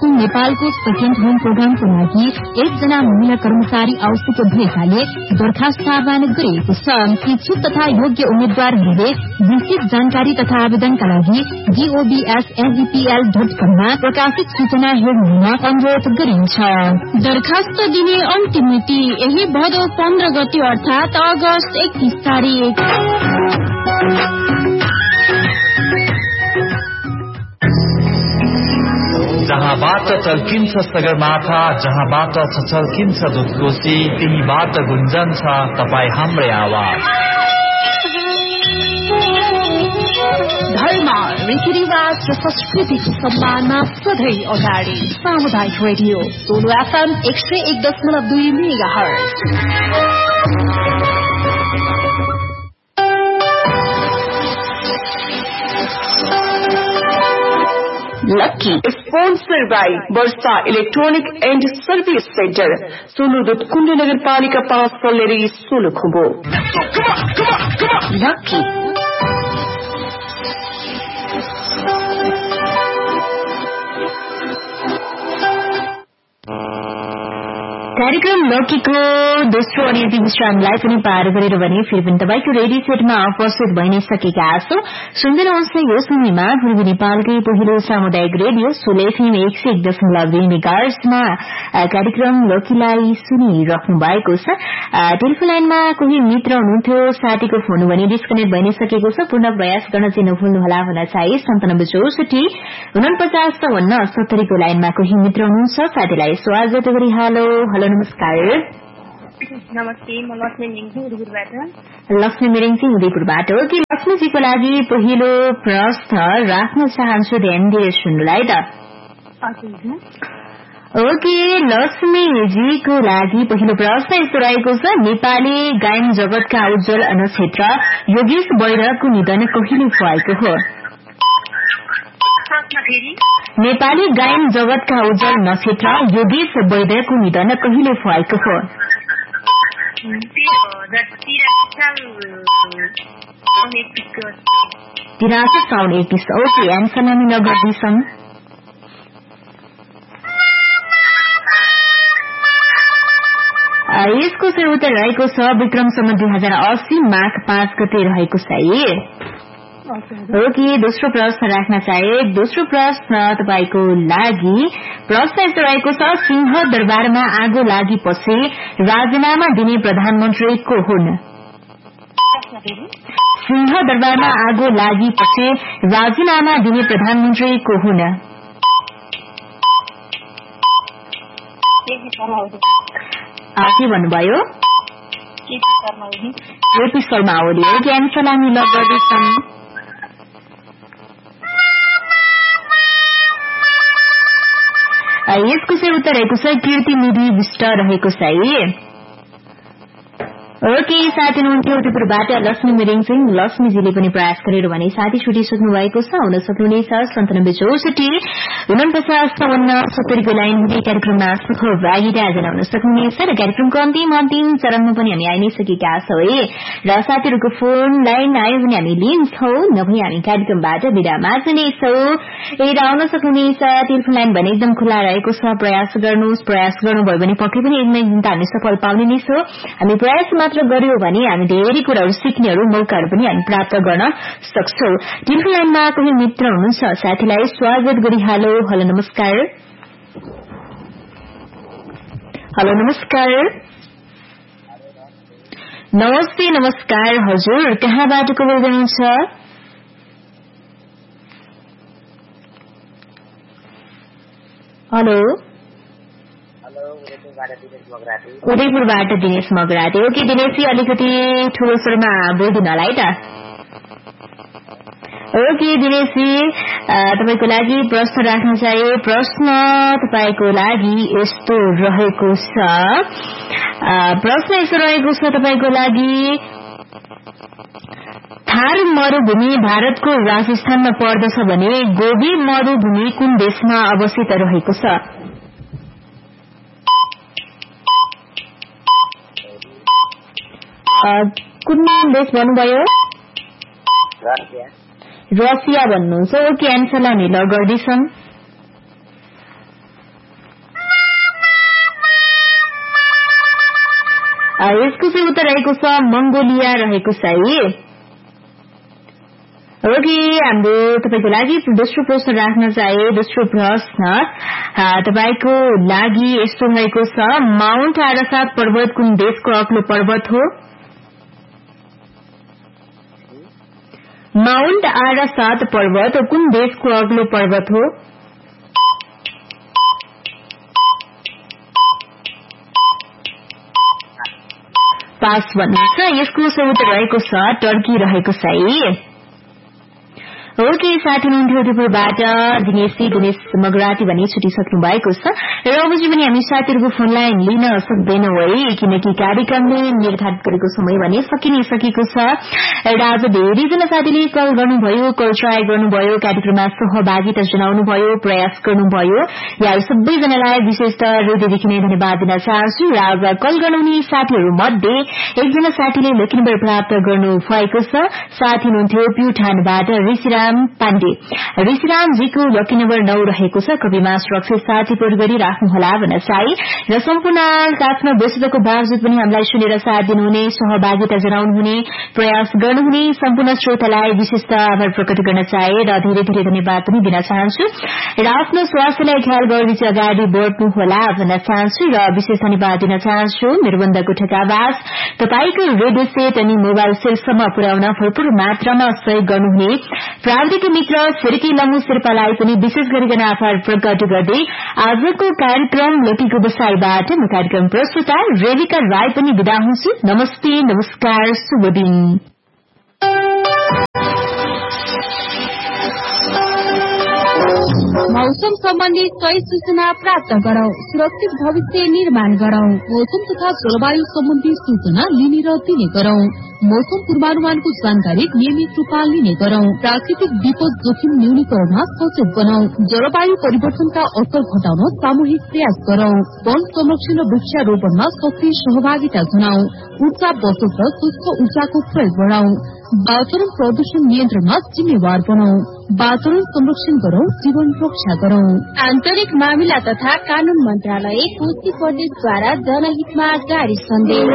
Telecom नेपालको second home प्रोग्रामको लागि एकजना महिला कर्मचारी आवश्यक भएकाले दरखास्त आह्वान गरिएको छ। इच्छुक तथा योग्य उम्मेद्वारहरूले विस्तृत जानकारी तथा आवेदनका लागि gobsngpl.com मा प्रकाशित सूचना हेर्न अनुरोध गरिन्छ। दरखास्त दिने अन्तिम मिति यही भदौ 15 गते अर्थात अगस्त 31 तारिक। जहाँबाट चल्किन्छ सगरमाथा, जहाँबाट छल्किन्छ दुधकोशी, त्यहीबाट गुन्जन्छ तपाईँ हाम्रै आवाज। धर्म, रीतिरिवाज र संस्कृतिको सम्मानमा सधैँ अगाडि सामुदायिक radio solo FM 101.2 megahertz. Lucky sponsor by Varsha electronic and service centre, Solu Dudhkund नगरपालिका 5 सल्लेरी सोलुखुम्बु। लक्की कार्यक्रम लक्कीको दोस्रो अनि अन्तिम विश्रामलाई पनि पार गरेर भने फेरि पनि तपाईको रेडियो सेटमा उपस्थित भइ नै सकेका छौं। सुन्दै हुनुहुन्छ यो समयमा पूर्वी नेपालकै पहिलो सामुदायिक रेडियो सोलो FM 101.2 मेगाहर्जमा कार्यक्रम लक्कीलाई सुनिराख्नु भएको छ। टेलिफोन लाइनमा कोही मित्र हुनुहुन्थ्यो, साथीको फोन भने डिस्कनेक्ट भइ नै सकेको छ। पुनः प्रयास गर्न चाहिँ नभुल्नुहोला भन्न चाहे। 9764 49 70 को लाइनमा कोही मित्र हुनुहुन्छ, साथीलाई स्वागत गरी हेलो नमस्कार। नमस्ते, म लक्ष्मी मिरिङजी उदयपुरबाट। लक्ष्मी मिरिङजी उदयपुरबाट हो कि लक्ष्मीजीको लागि पहिलो प्रश्न राख्न चाहन्छु, ध्यान दिएर सुन्नुलाई त। ओके, लक्ष्मीजीको लागि पहिलो प्रश्न यस्तो रहेको छ, नेपाली गायन जगतका उज्जवल नक्षत्र योगेश वैद्यको निधन कहिले भएको हो? नेपाली गायन जगतका उज्जवल नक्षत्र योगेश वैद्यको निधन कहिले भएको हो? 83 साउन 31। ओके, एन्सर हामी नगर्दैछौँ। यसको चाहिँ उत्तर रहेको छ विक्रम सम्वत 2080 माघ 5 गते रहेको छ। ओके, दोस्रो प्रश्न राख्न चाहे। दोस्रो प्रश्न तपाईको लागि प्रश्न यस्तो रहेको छ, सिंह दरबारमा आगो लागेपछि राजीनामा दिने प्रधानमन्त्री को हुन्? सिंह दरबारमा आगो लागेपछि राजीनामा दिने प्रधानमन्त्री को हुन्? के भन्नुभयो? केपी शर्मा ओली हो कि एन्सर हामी लग गर्दैछौँ। यसको चाहिँ उत्तर रहेको छ कीर्ति निधि विष्ट रहेको छ। ओके, साथी हुनुहुन्थ्यो उदयपुरबाट लक्ष्मी मिरिङ सिंह। लक्ष्मीजीले पनि प्रयास गरेर भने साथी छुटिसक्नु भएको छ। हुन सक्नुहुनेछ 9764 49 54 70 को लाइन हुँदै कार्यक्रममा सहभागिता जनाउन सक्नुहुनेछ र कार्यक्रमको अन्तिम चरणमा पनि हामी आइ नै सकेका छौं है। र साथीहरूको फोन लाइन आयो भने हामी लिन्छौं, नभए हामी कार्यक्रमबाट बिदा माग्नेछौं। र आउन सक्नुहुनेछ, टेलिफोन लाइन भने एकदम खुला रहेको छ। प्रयास गर्नुभयो भने पक्कै पनि एक दिन त हामी सफल पाउने नै छौं। हामी प्रयास मात्र गर्यो भने हामी धेरै कुराहरू सिक्नेहरू मौकाहरू पनि हामी प्राप्त गर्न सक्छौं। टेलिफोन लाइनमा कोही मित्र हुनुहुन्छ, साथीलाई स्वागत गरी हेलो नमस्कार। हेलो नमस्कार। नमस्कार हजुर, कहाँबाट को बोल्दै हुनुहुन्छ? हेलो, उदयपुरबाट दिनेश मगराते हो कि दिनेश? अलिकति ठूलो स्वरमा बोलिदिनु होला है त। ओके दिनेशजी, तपाईको लागि प्रश्न राख्न चाहे। प्रश्न तपाईको लागि यस्तो रहेको छ, तपाईको लागि थार मरुभूमि भारतको राजस्थानमा पर्दछ भने गोबी मरुभूमि कुन देशमा अवस्थित रहेको छ? कुन देश भन्नुभयो? रसिया भन्नुहुन्छ। ओके, एन्सरलाई हामी ल गर्दैछौँ। यसको चाहिँ उत्तर रहेको छ मंगोलिया रहेको छ है। ओके, हाम्रो तपाईको लागि दोस्रो प्रश्न राख्न चाहे। दोस्रो प्रश्न तपाईको लागि यस्तो रहेको छ, माउन्ट आरासात पर्वत कुन देशको अग्लो पर्वत हो? माउन्ट आरासात पर्वत कुन देशको अग्लो पर्वत हो? पास भन्नुहुन्छ। यसको सही उत्तर रहेको छ टर्की रहेको छ है। ओके, साथी हुनुहुन्थ्यो उदयपुरबाट दिनेश मगराती भनी छुटिसक्नु भएको छ र अबजी पनि हामी साथीहरूको फोन लाइन लिन सक्दैनौं है, किनकि कार्यक्रमले निर्धारित गरेको समय भने सकिसकेको छ। र आज धेरैजना साथीले कल गर्नुभयो, कल ट्राई गर्नुभयो, कार्यक्रममा सहभागिता जनाउनुभयो, प्रयास गर्नुभयो। यहाँ सबैजनालाई विशेष हृदयदेखि नै धन्यवाद दिन चाहन्छु। र आज कल गर्नुहुने साथीहरू मध्ये एकजना साथीले लेखन नम्बर प्राप्त गर्नु भएको छ। साथी हुनुहुन्थ्यो प्युठानबाट ऋषिराम पाण्डे। ऋषिरामजीको लकी नम्बर 9 रहेको छ। कविमा सुरक्षित साथी पुर गरिराख्नुहोला भन्न चाहे र सम्पूर्ण काठमा व्यस्तताको बावजुद पनि हामीलाई सुनेर साथ दिनुहुने, सहभागिता जनाउनुहुने, प्रयास गर्नुहुने सम्पूर्ण श्रोतालाई विशेष आभार प्रकट गर्न चाहे र धेरै धेरै धन्यवाद पनि दिन चाहन्छु। र आफ्नो स्वास्थ्यलाई ख्याल गर्दै अगाडि बढ्नुहोला भन्न चाहन्छु र विशेष धन्यवाद दिन चाहन्छु। मेरो बन्दको ठेकावास तपाईको रेडियो सेट अनि मोबाइल सेटसम्म पुर्याउन भरपूर मात्रामा सहयोग गर्नुहुने प्राविधिक मित्र सिर्की लम्बु शेर्पालाई पनि विशेष गरिकन आभार प्रकट गर्दै आजको कार्यक्रम लोकीको बसाईबाट म कार्यक्रम प्रस्तुता रेविका राई पनि बिदा हुन्छु। नमस्ते, नमस्कार, शुभ दिन। मौसम सम्बन्धी सही सूचना प्राप्त गरौं, सुरक्षित भविष्य निर्माण गरौं। मौसम तथा जलवायु सम्बन्धी सूचना लिने र दिने गरौं। मौसम पूर्वानुमानको जानकारी नियमित रूपमा लिने गरौं। प्राकृतिक विपद जोखिम न्यूनीकरणमा सचेत बनाऊ। जलवायु परिवर्तनका असर घटाउन सामूहिक प्रयास गरौं। वन संरक्षण र वृक्षारोपणमा सक्रिय सहभागिता जनाऊ। ऊर्जा बचत र स्वच्छ ऊर्जाको प्रयोग बढ़ाऊ। वातावरण प्रदूषण नियन्त्रणमा जिम्मेवार बनाऊ। वातावरण संरक्षण गरौं, जीवन रक्षा गरौं। आन्तरिक मामिला तथा कानून मन्त्रालय, कोशी प्रदेशद्वारा जनहितमा जारी सन्देश।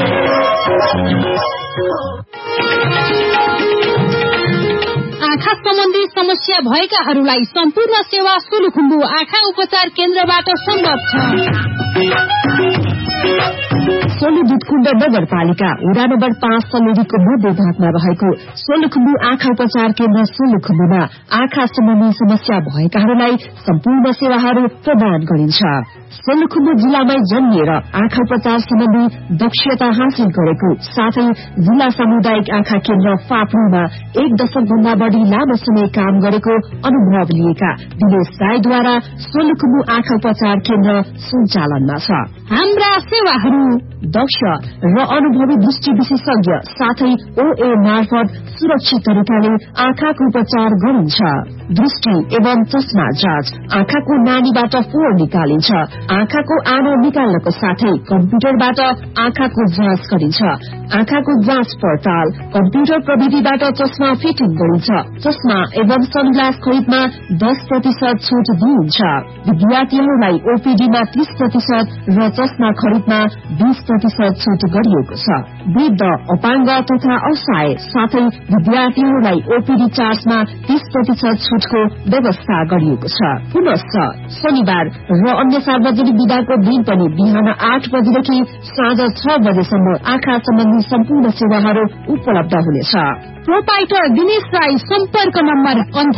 आँखा सम्बन्धी समस्या भएकाहरूलाई सम्पूर्ण सेवा सोलुखुम्बु आँखा उपचार केन्द्रबाट सम्भव छ। सोलुदुधकुण्ड नगरपालिका वडा नम्बर 5 सलेरीको मध्य भागमा रहेको सोलुखुम्बु आँखा उपचार केन्द्र सोलुखुम्बुमा आँखा सम्बन्धी समस्या भएकाहरूलाई सम्पूर्ण सेवाहरू प्रदान गरिन्छ। सोलुखुम्बु जिल्लामै जन्मिएर आँखा उपचार सम्बन्धी दक्षता हासिल गरेको साथै जिल्ला सामुदायिक आँखा केन्द्र फाप्रूमा 1 दशकभन्दा बढ़ी लामो समय काम गरेको अनुभव लिएका दिनेश राईद्वारा सोलुखुम्बु आँखा उपचार केन्द्र सञ्चालनमा छ। हाम्रा सेवाहरू दक्ष र अनुभवी दृष्टि विशेषज्ञ साथै ओए मार्फत सुरक्षित तरिकाले आँखाको उपचार गरिन्छ। दृष्टि एवं चस्मा जाँच, आँखाको नानीबाट फोहोर निकालिन्छ। आँखाको आनो निकाल्नको साथै कम्प्युटरबाट आँखाको जाँच गरिन्छ। आँखाको जाँच पडताल, कम्प्युटर प्रविधिबाट चस्मा फिटिङ गरिन्छ। चस्मा एवं सनग्लास खरिदमा 10% छूट दिइन्छ। विद्यार्थीहरूलाई ओपीडीमा 30% र चस्मा खरिदमा 20% छूट गरिएको छ। वृद्ध, अपाङ्ग तथा असहाय साथै विद्यार्थीहरूलाई ओपीडी चार्जमा 30% छूटको व्यवस्था गरिएको छ। पुनश्च शनिबार र अन्य सार्वजनिक विदाको दिन पनि बिहान 8 बजेदेखि साँझ 6 बजेसम्म आँखा सम्बन्धी सम्पूर्ण सेवाहरू उपलब्ध हुनेछ। प्रोपाइटर दिनेश राई सम्पर्क नम्बर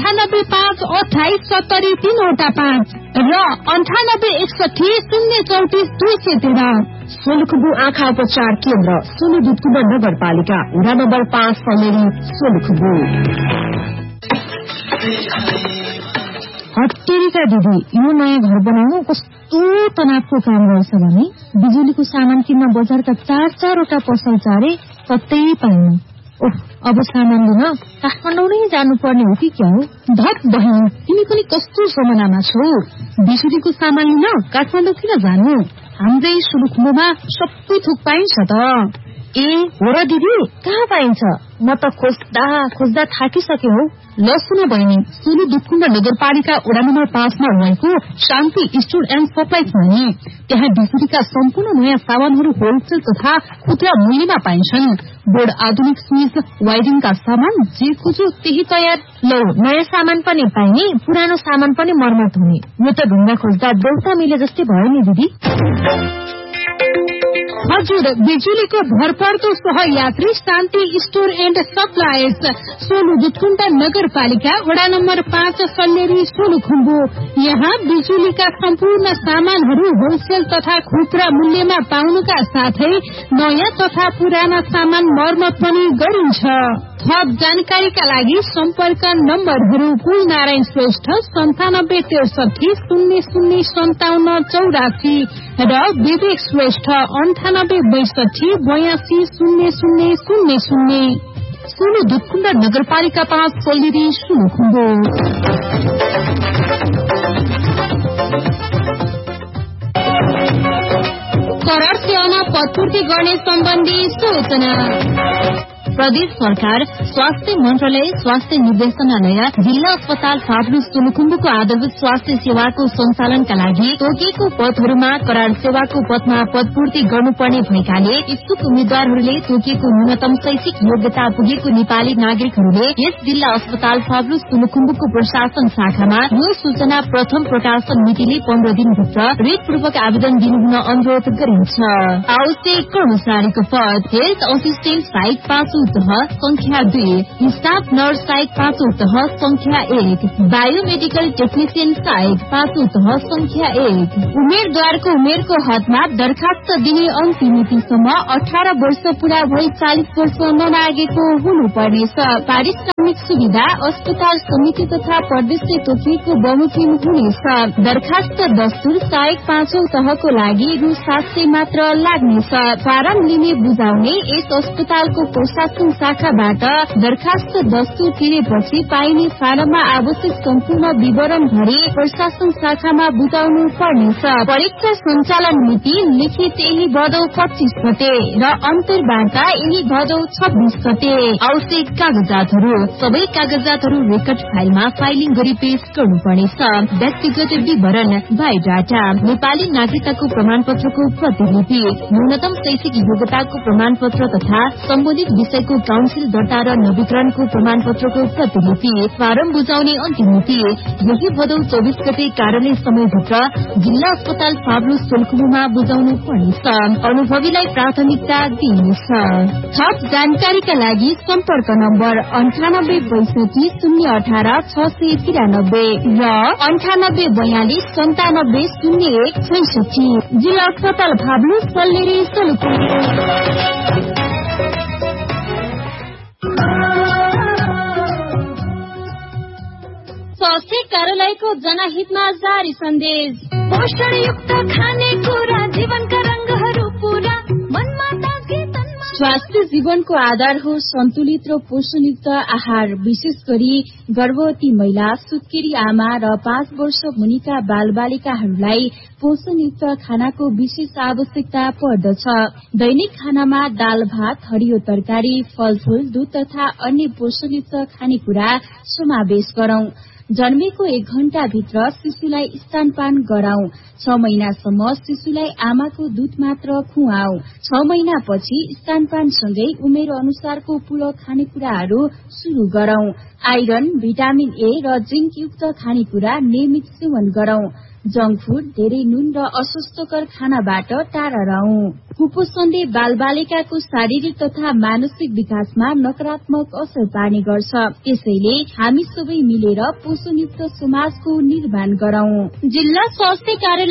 98528703 र 98613034 सोलुखुम्बु आँखा उपचार केन्द्र सोलुदुधकुण्ड नगरपालिका वडा नम्बर 5 सलेरी सोलुखुम्बु। हट्टेरीका दिदी, यो नयाँ घर बनाउनु कस्तो तनावको काम रहेछ भने बिजुलीको सामान किन्न बजारका 4-4वटा पसल चारे कतै पाइन्न। अब सामान लिन काठमाडौँ नै जानुपर्ने हो कि क्या हो? धत बहिनी, तिमी पनि कस्तो समनामा छौ? बिजुलीको सामान लिन काठमाडौँ किन जानु? हाम्रै सोलुखुम्बुमा सबै थोक पाइन्छ त। ए हो र दिदी, कहाँ पाइन्छ? म त खोज्दा थाकिसके हो। लसुना बहिनी सोलु दुधकुण्ड नगरपालिका वडा नम्बर 5 मा रहेको शान्ति स्टोर एण्ड सप्लाइज भने त्यहाँ बिजुलीका सम्पूर्ण नयाँ सामानहरू होलसेल तथा खुद्रा मूल्यमा पाइन्छन्। बोर्ड, आधुनिक स्विच, वायरिङका सामान जे खोजो त्यही तयार। लौ, नयाँ सामान पनि पाइने, पुरानो सामान पनि मर्मत हुने। यो त ढुङ्गा खोज्दा देउता मिले जस्तै भयो नि दिदी। हजुर, बिजुलीको भरपर्दो सहयात्री शान्ति store and supplies, Solu Dudhkund नगरपालिका वडा नम्बर 5 सल्लेरी सोलुखुम्बु। यहाँ बिजुलीका सम्पूर्ण सामानहरू होलसेल तथा खुद्रा मूल्यमा पाउनुका साथै नयाँ तथा पुराना सामान मर्मत पनि गरिन्छ। थप जानकारीका लागि सम्पर्क नम्बरहरू कुलनारायण श्रेष्ठ 9763005784 र विवेक श्रेष्ठ 9862820000। सोलु दुधकुण्ड नगरपालिका 5 सल्लेरी सोलुखुम्बु। करार सेवामा पदपूर्ति गर्ने सम्बन्धी सूचना। प्रदेश सरकार, स्वास्थ्य मन्त्रालय, स्वास्थ्य निर्देशनालय, जिल्ला अस्पताल फाब्लु सोलुखुम्बुको आधारभूत स्वास्थ्य सेवाको सञ्चालनका लागि तोकिएको पदहरूमा करार सेवाको पदमा पदपूर्ति गर्नुपर्ने भएकाले इच्छुक उम्मेद्वारहरूले तोकिएको न्यूनतम शैक्षिक योग्यता पुगेको नेपाली नागरिकहरूले यस जिल्ला अस्पताल फाब्लु सोलुखुम्बुको प्रशासन शाखामा यो सूचना प्रथम प्रकाशन मितिले 15 दिनभित्र रेटपूर्वक आवेदन दिनुहुन अनुरोध गरिन्छ। आवश्यक कर्मचारीको पद हेल्थ असिस्टेन्ट सहायक 5 संख्या 2, स्टाफ नर्स सहायक 5 संख्या 1, बायोमेडिकल टेक्निशियन सहायक 5 संख्या 1। उम्मेद्वारको उमेरको हदमा दरखास्त दिने अन्तिम मितिसम्म 18 वर्ष पूरा भई 40 वर्ष नलागेको हुनुपर्नेछ। पारिश्रमिक सुविधा अस्पताल समिति तथा प्रदेशले तोकिएको बमोजिम हुनेछ। दरखास्त दस्तुर सहायक 5औं तहको लागि रु 700 मात्र लाग्नेछ। फारम लिने बुझाउने यस अस्पतालको प्रशासन शाखाबाट दरखास्त दस्तुर तिरेपछि पाइने फारममा आवश्यक सम्पूर्ण विवरण भरी प्रशासन शाखामा बुझाउनु पर्नेछ। परीक्षा सञ्चालन मिति लिखित यही भदौ 25 गते र अन्तर्वार्ता यही भदौ 26 गते। आवश्यक कागजातहरू, सबै कागजातहरू रेकर्ड फाइलमा फाइलिङ गरी पेश गर्नुपर्नेछ। व्यक्तिगत विवरण, बायोडाटा, नेपाली नागरिकताको प्रमाणपत्रको प्रतिलिपि, न्यूनतम शैक्षिक योग्यताको प्रमाणपत्र तथा सम्बन्धित विषयको काउन्सिल दर्ता र नवीकरणको प्रमाणपत्रको प्रतिलिपि। फारम बुझाउने अन्तिम मिति यही भदौ 24 गते कार्यालय समयभित्र जिल्ला अस्पताल फाब्लु सोलुखुम्बुमा बुझाउनु पर्नेछ। अनुभवीलाई प्राथमिकता दिइनेछ। थप जानकारीका लागि सम्पर्क नम्बर 9862 086 र 9842 970166। जिल्ला अस्पताल फाब्लु सल्लेरी सोलुखुम्बु। स्वास्थ्य कार्यालयको जनहितमा जारी सन्देश। पोषणयुक्त खानेकुरा जीवनका रंगहरू पूरा मनमा ताजे तनमा। स्वास्थ्य जीवनको आधार हो सन्तुलित र पोषणयुक्त आहार। विशेष गरी गर्भवती महिला, सुत्केरी आमा र 5 वर्ष मुनिका बालबालिकाहरूलाई पोषणयुक्त खानाको विशेष आवश्यकता पर्दछ। दैनिक खानामा दाल भात, हरियो तरकारी, फलफूल, दूध तथा अन्य पोषणयुक्त खानेकुरा समावेश गरौं। जन्मेको 1 घण्टाभित्र शिशुलाई स्तनपान गराउँ। 6 महिनासम्म शिशुलाई आमाको दूध मात्र खुवाऊ। 6 महिनापछि स्तनपानसँगै उमेर अनुसारको पूरक खानेकुराहरू शुरू गरौं। आइरन, भिटामिन ए र जिंकयुक्त खानेकुरा नियमित सेवन गरौं। जंक फूड, धेरै नुन र अस्वास्थ्यकर खानाबाट टाढा रहौं। कुपोषणले बालबालिकाको शारीरिक तथा मानसिक विकासमा नकारात्मक असर पार्ने गर्छ। त्यसैले हामी सबै मिलेर पोषणयुक्त समाजको निर्माण गरौं। जिल्ला स्वास्थ्य कार्यालय